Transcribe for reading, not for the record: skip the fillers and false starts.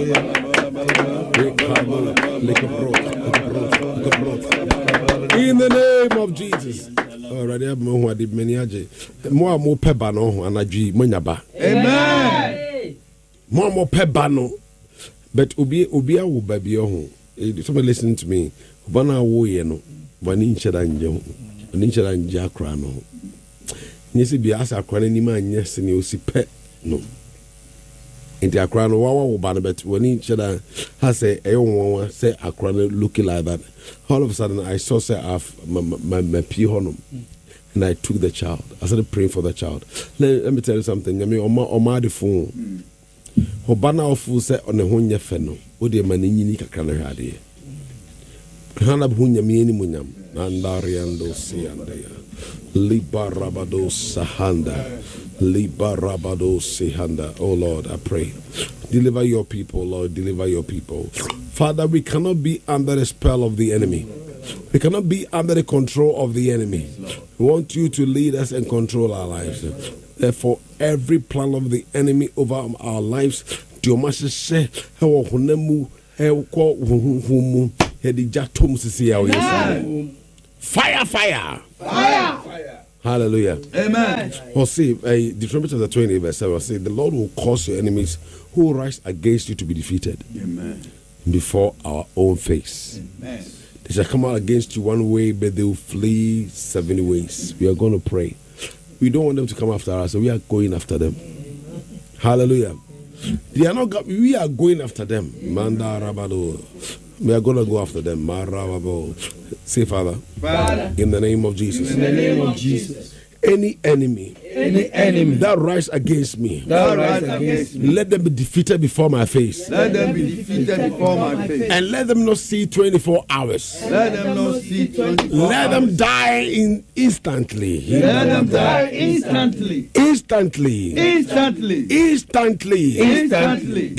In the name of Jesus. Already have more did many more pebano and aji monyaba. Amen. More pebano. But ubia will baby home. Somebody listening to me. Bana wo ye no. Bani nchedanje. Bani nchedanje akra no. Nyesi bi asa akra ni ma nyesi ni osi pe no. Inti akra no wawa wo ba no bet wani ncheda ha say won say akra no looking like that. All of a sudden I saw say my pee honum. And I took the child. I started praying for the child. Let me tell you something. I mean, Oma the phone. Obana ofu say on the hunya feno. Odi mani nyini kakana hadi. Hana hunya mieni munyam. Nandariando siandaya. Liba rabado sahanda. Liba rabado sihanda. Oh Lord, I pray. Deliver your people, Lord. Deliver your people. Father, we cannot be under the spell of the enemy. We cannot be under the control of the enemy. We want you to lead us and control our lives. Therefore, every plan of the enemy over our lives, fire, fire, fire. Hallelujah. Amen. Or see, Deuteronomy chapter 20, verse 7, say, the Lord will cause your enemies who rise against you to be defeated. Amen. Before our own face. Amen. They shall come out against you one way, but they will flee 70 ways. We are going to pray. We don't want them to come after us, so we are going after them. Hallelujah. They are not. We are going after them. Manda rabado. We are going to go after them. Marababo. Say, Father, in the name of Jesus. In the name of Jesus. Any enemy that rise against me, let them be defeated before my face. Let them be defeated before my face. And let them not see 24 hours. Let them not see 24 Let them die instantly. Let them die instantly. Instantly. Instantly. Instantly. Instantly.